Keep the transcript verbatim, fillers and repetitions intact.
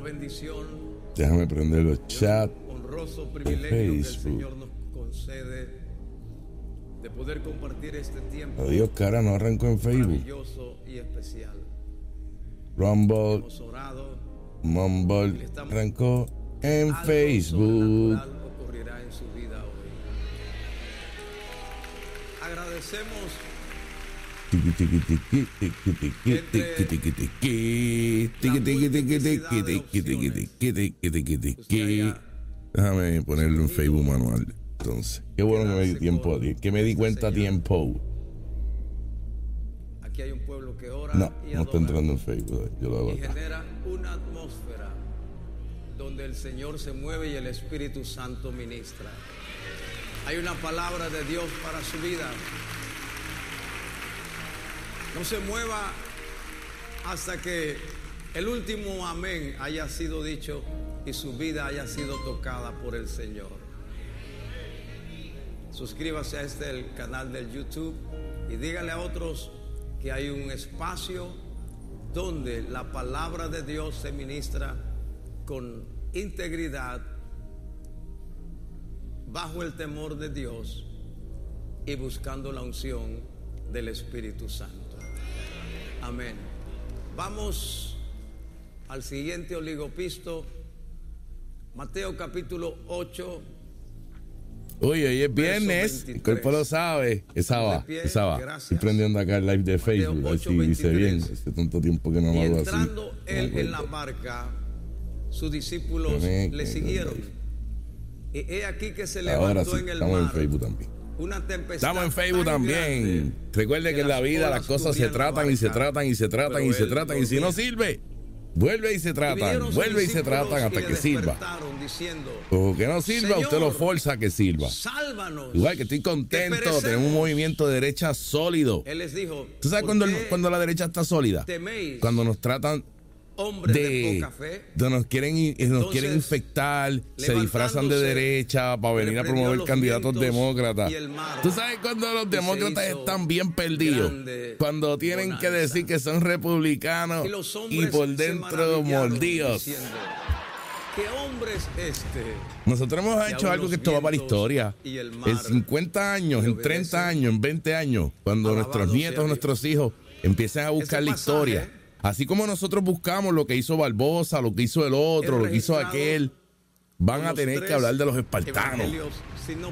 bendición. Déjame prender los chats. Honroso privilegio que el Señor nos concede de poder compartir este tiempo. Adiós, cara, no arrancó en Facebook. Maravilloso y especial. Rumble. Hemos orado. Mumble. Arrancó en Algo Facebook. sobrenatural ocurrirá en su vida hoy. Agradecemos. Tiqui, tiqui, tiqui, tiqui, tiqui, tiqui, tiqui, tiqui, tiqui, tiqui, tiqui, tiqui, tiqui, tiqui, tiqui, tiqui, tiqui. Déjame ponerlo en Facebook manual. Entonces, qué bueno que me di tiempo a ti. Que me di cuenta a tiempo. Aquí hay un pueblo que ora No, y no está entrando en Facebook. Yo lo hago y acá. genera una atmósfera donde el Señor se mueve y el Espíritu Santo ministra. Hay una palabra de Dios para su vida. No se mueva hasta que el último amén haya sido dicho y su vida haya sido tocada por el Señor. Suscríbase a este el canal del YouTube y dígale a otros que hay un espacio donde la palabra de Dios se ministra con integridad, bajo el temor de Dios y buscando la unción del Espíritu Santo. Amén. Vamos al siguiente oligopisto, Mateo capítulo ocho. Uy, hoy es viernes, el cuerpo lo sabe. Esa va, esa va. Estoy prendiendo acá el live de Facebook, a ver si dice bien. Hace tanto tiempo que no lo hago así. Entrando él en la barca, sus discípulos le siguieron. Y he aquí que se levantó en el mar. Estamos en Facebook también. Una tempestad. Estamos en Facebook también. Recuerde que en la vida las cosas se tratan y se tratan y se tratan y se tratan. Y si no sirve, vuelve y se tratan, vuelve y se tratan hasta que sirva. O que no sirva, usted lo forza a que sirva. Igual que estoy contento, tenemos un movimiento de derecha sólido. Él les dijo, ¿tú sabes cuando, cuando la derecha está sólida? Cuando nos tratan de, de, poca fe. de nos quieren nos Entonces, quieren infectar, se disfrazan de derecha para venir a promover candidatos demócratas. Tú sabes cuando los demócratas están bien perdidos, cuando tienen bonanza. que decir que son republicanos y, y por dentro mordidos. ¿Qué hombre es este? Nosotros hemos hecho algo que esto va para la historia. En cincuenta años, en treinta años, en veinte años, cuando nuestros nietos, nuestros hijos empiecen a buscar la historia. Así como nosotros buscamos lo que hizo Barbosa, lo que hizo el otro, lo que hizo aquel, van a tener que hablar de los espartanos.